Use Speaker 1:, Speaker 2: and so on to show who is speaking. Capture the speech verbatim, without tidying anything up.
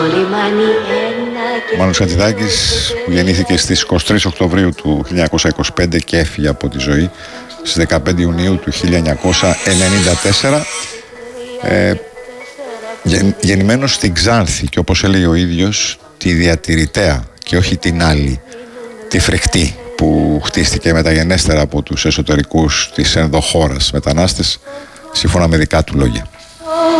Speaker 1: Μάνος Χατζηδάκης, που γεννήθηκε στις είκοσι τρεις Οκτωβρίου του χίλια εννιακόσια είκοσι πέντε και έφυγε από τη ζωή στις δεκαπέντε Ιουνίου του χίλια εννιακόσια ενενήντα τέσσερα, ε, γεν, γεννημένος στην Ξάνθη, και όπως έλεγε ο ίδιος, τη διατηρητέα και όχι την άλλη, τη φρικτή, που χτίστηκε μεταγενέστερα από τους εσωτερικούς της ενδοχώρας μετανάστες, σύμφωνα με δικά του λόγια.